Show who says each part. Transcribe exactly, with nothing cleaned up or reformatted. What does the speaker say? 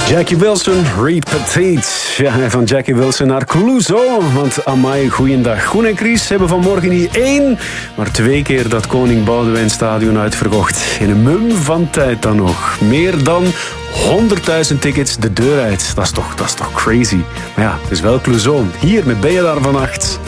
Speaker 1: Jackie Wilson, Reed Petit. Ja, en van Jackie Wilson naar Clouseau. Want amai, goeiedag. Koen en Chris hebben vanmorgen niet één, maar twee keer dat Koning Boudewijn Stadion uitverkocht. In een mum van tijd dan nog. Meer dan honderdduizend tickets de deur uit. Dat is toch, dat is toch crazy. Maar ja, het is wel Clouseau. Hier met Ben je daar vannacht.